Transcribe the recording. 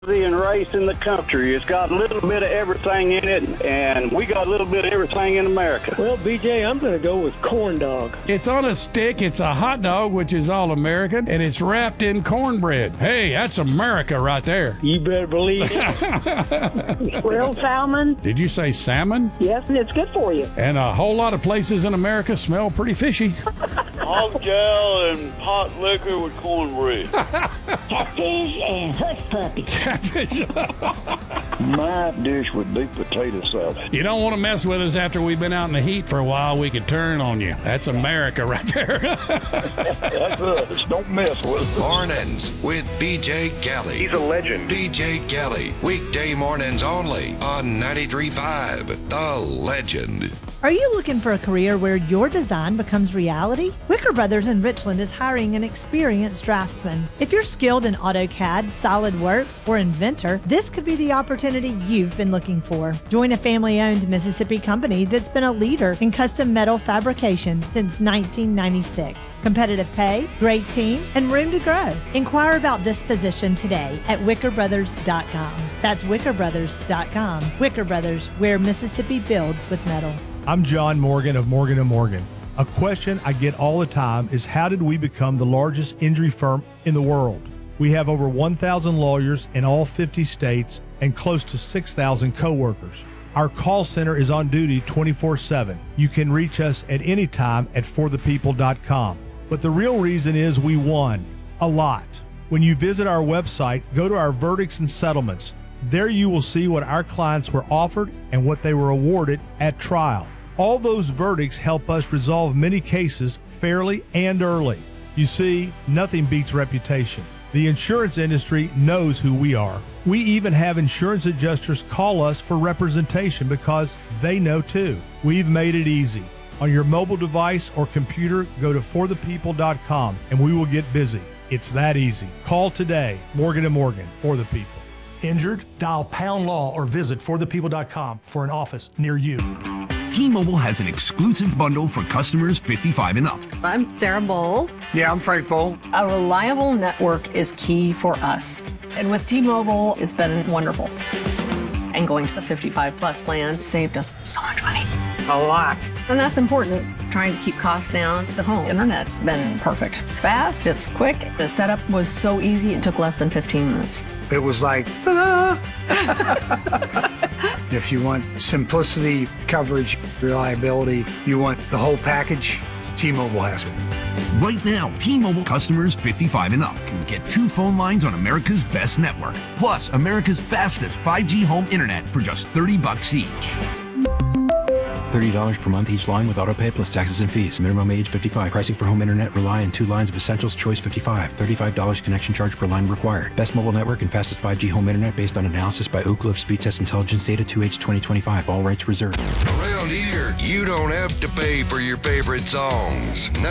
and race in the country. It's got a little bit of everything in it, and we got a little bit of everything in America. Well, BJ, I'm going to go with corn dog. It's on a stick, it's a hot dog, which is all American, and it's wrapped in cornbread. Hey, that's America right there. You better believe it. Grilled salmon. Did you say salmon? Yes, and it's good for you. And a whole lot of places in America smell pretty fishy. Hog jowl and pot liquor with cornbread. Catfish and hush puppies. My dish would be potato salad. You don't want to mess with us after we've been out in the heat for a while. We could turn on you. That's America right there. That's us. Don't mess with us. Mornings with BJ Kelly. He's a legend. BJ Kelly. Weekday mornings only on 93.5 The Legend. Are you looking for a career where your design becomes reality? Wicker Brothers in Richland is hiring an experienced draftsman. If you're skilled in AutoCAD, SolidWorks, or Inventor, this could be the opportunity you've been looking for. Join a family-owned Mississippi company that's been a leader in custom metal fabrication since 1996. Competitive pay, great team, and room to grow. Inquire about this position today at wickerbrothers.com. That's wickerbrothers.com. Wicker Brothers, where Mississippi builds with metal. I'm John Morgan of Morgan & Morgan. A question I get all the time is, how did we become the largest injury firm in the world? We have over 1,000 lawyers in all 50 states and close to 6,000 coworkers. Our call center is on duty 24/7. You can reach us at any time at forthepeople.com. But the real reason is we won a lot. When you visit our website, go to our verdicts and settlements. There you will see what our clients were offered and what they were awarded at trial. All those verdicts help us resolve many cases fairly and early. You see, nothing beats reputation. The insurance industry knows who we are. We even have insurance adjusters call us for representation because they know too. We've made it easy. On your mobile device or computer, go to forthepeople.com and we will get busy. It's that easy. Call today. Morgan & Morgan, for the people. Injured? Dial Pound Law or visit forthepeople.com for an office near you. T-Mobile has an exclusive bundle for customers 55 and up. I'm Sarah Bowl. Yeah, I'm Frank Bowl. A reliable network is key for us. And with T-Mobile, it's been wonderful. And going to the 55 plus plan saved us so much money. A lot. And that's important. Trying to keep costs down. The home internet's been perfect. It's fast, it's quick. The setup was so easy, it took less than 15 minutes. It was like, ta-da! If you want simplicity, coverage, reliability, you want the whole package, T-Mobile has it. Right now, T-Mobile customers 55 and up can get 2 phone lines on America's best network, plus America's fastest 5G home internet for just $30 each. $30 per month each line with autopay plus taxes and fees. Minimum age 55. Pricing for home internet rely on 2 lines of Essentials Choice 55. $35 connection charge per line required. Best mobile network and fastest 5G home internet based on analysis by Ookla of Speed Test Intelligence data 2H 2025. All rights reserved. Around here, you don't have to pay for your favorite songs.